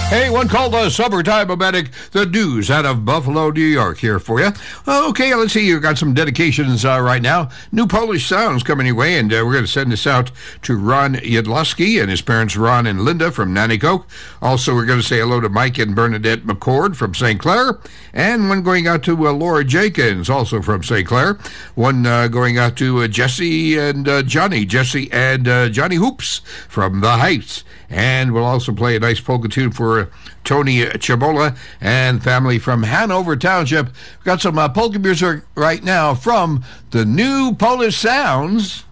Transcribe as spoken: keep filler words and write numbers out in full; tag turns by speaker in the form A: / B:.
A: Hey, one called the Summertime Medic, the news out of Buffalo, New York here for you. Okay, let's see. You've got some dedications uh, right now. New Polish sounds coming your way, and uh, we're going to send this out to Ron Yudlowski and his parents Ron and Linda from Nanticoke. Also, we're going to say hello to Mike and Bernadette McCord from Saint Clair, and one going out to uh, Laura Jenkins, also from Saint Clair. One uh, going out to uh, Jesse and uh, Johnny, Jesse and uh, Johnny Hoops from the Heights. And we'll also play a nice polka tune for Tony Chabola and family from Hanover Township. We've got some uh, polka music right now from the New Polish Sounds.